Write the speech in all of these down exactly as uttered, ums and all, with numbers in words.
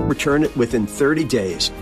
return it within thirty days.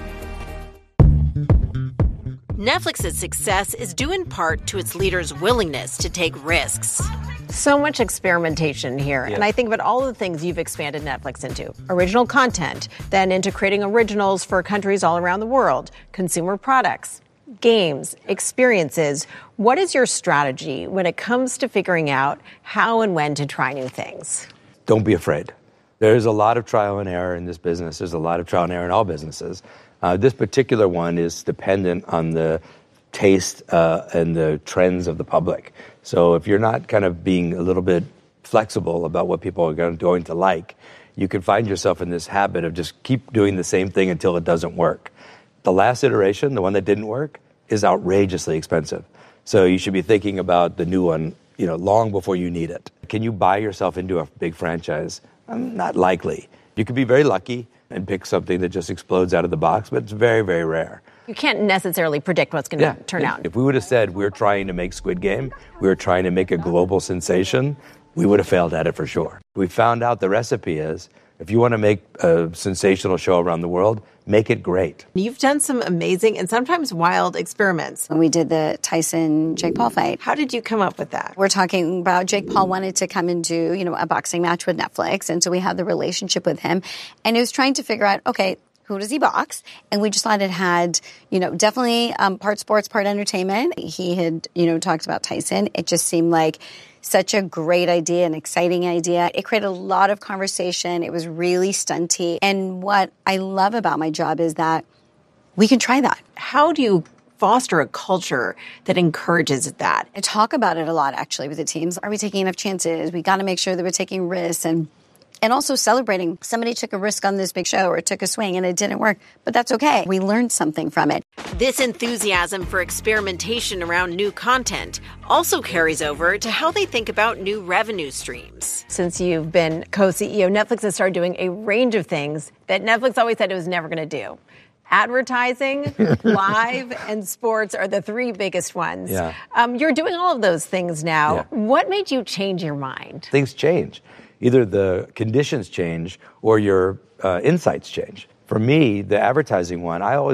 Netflix's success is due in part to its leaders' willingness to take risks. So much experimentation here. Yeah. And I think about all the things you've expanded Netflix into. Original content, then into creating originals for countries all around the world, consumer products, games, experiences. What is your strategy when it comes to figuring out how and when to try new things? Don't be afraid. There's a lot of trial and error in this business. There's a lot of trial and error in all businesses. Uh, this particular one is dependent on the taste uh, and the trends of the public. So if you're not kind of being a little bit flexible about what people are going, going to like, you can find yourself in this habit of just keep doing the same thing until it doesn't work. The last iteration, the one that didn't work, is outrageously expensive. So you should be thinking about the new one, you know, long before you need it. Can you buy yourself into a big franchise? Um, not likely. You could be very lucky and pick something that just explodes out of the box, but it's very, very rare. You can't necessarily predict what's going to yeah. turn if, out. If we would have said we're trying to make Squid Game, we were trying to make a global sensation, we would have failed at it for sure. We found out the recipe is, if you want to make a sensational show around the world, make it great. You've done some amazing and sometimes wild experiments. When we did the Tyson-Jake Paul fight. How did you come up with that? We're talking about Jake Paul wanted to come and do, you know, a boxing match with Netflix. And so we had the relationship with him. And he was trying to figure out, okay, who does he box? And we just thought it had, you know, definitely um, part sports, part entertainment. He had, you know, talked about Tyson. It just seemed like such a great idea, an exciting idea. It created a lot of conversation. It was really stunty. And what I love about my job is that we can try that. How do you foster a culture that encourages that? I talk about it a lot, actually, with the teams. Are we taking enough chances? We got to make sure that we're taking risks and And also celebrating. Somebody took a risk on this big show or took a swing and it didn't work, but that's okay. We learned something from it. This enthusiasm for experimentation around new content also carries over to how they think about new revenue streams. Since you've been co-C E O, Netflix has started doing a range of things that Netflix always said it was never going to do. Advertising, live, and sports are the three biggest ones. Yeah. Um, you're doing all of those things now. Yeah. What made you change your mind? Things change. Either the conditions change or your uh, insights change. For me, the advertising one, I always